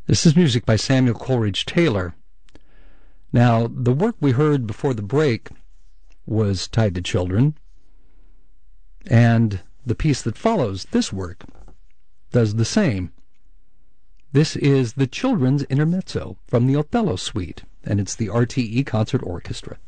This is music by Samuel Coleridge Taylor. Now, the work we heard before the break was tied to children, and the piece that follows this work does the same. This is the Children's Intermezzo from the Othello Suite, and it's the RTE Concert Orchestra.